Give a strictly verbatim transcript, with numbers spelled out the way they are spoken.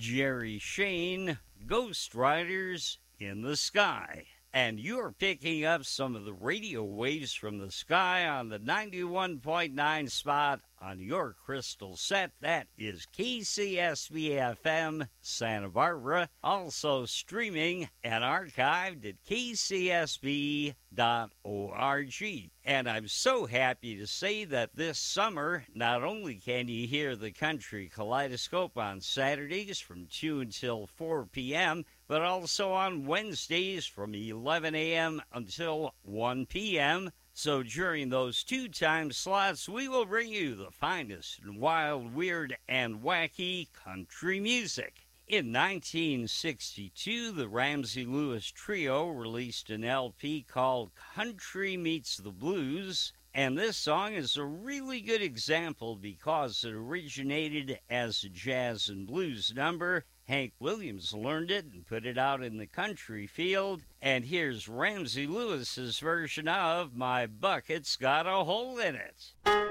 Jerry Shane, Ghost Riders in the Sky. And you're picking up some of the radio waves from the sky on the ninety-one point nine spot on your crystal set. That is K C S B F M Santa Barbara, also streaming and archived at k c s b dot org. And I'm so happy to say that this summer, not only can you hear the Country Kaleidoscope on Saturdays from two until four p.m., but also on Wednesdays from eleven a.m. until one p.m., so during those two time slots, we will bring you the finest in wild, weird, and wacky country music. In nineteen sixty-two, the Ramsey Lewis Trio released an L P called Country Meets the Blues, and this song is a really good example because it originated as a jazz and blues number. Hank Williams learned it and put it out in the country field. And here's Ramsey Lewis's version of My Bucket's Got a Hole in It.